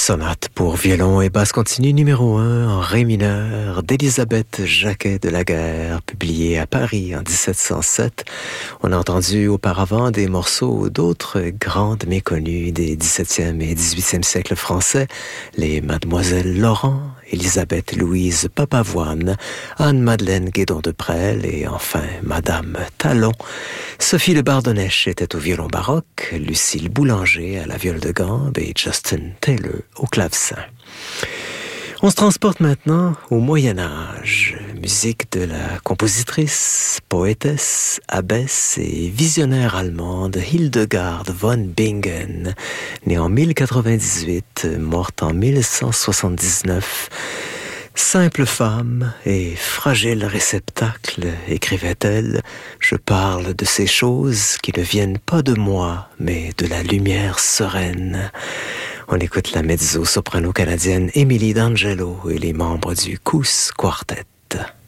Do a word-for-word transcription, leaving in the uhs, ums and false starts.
Sonate pour violon et basse continue numéro un en ré mineur d'Élisabeth Jacquet de la Guerre, publiée à Paris en dix-sept cent sept. On a entendu auparavant des morceaux d'autres grandes méconnues des dix-septième et dix-huitième siècles français, les Mademoiselle Laurent, Élisabeth Louise Papavoine, Anne-Madeleine Guédon de Presles et enfin Madame Talon. Sophie Le Bardonnèche était au violon baroque, Lucille Boulanger à la viole de gambe et Justin Taylor au clavecin. On se transporte maintenant au Moyen-Âge, musique de la compositrice, poétesse, abbesse et visionnaire allemande Hildegard von Bingen, née en mille quatre-vingt-dix-huit, morte en mille cent soixante-dix-neuf. Simple femme et fragile réceptacle, écrivait-elle, je parle de ces choses qui ne viennent pas de moi, mais de la lumière sereine. On écoute la mezzo-soprano canadienne Émilie D'Angelo et les membres du Cous Quartet.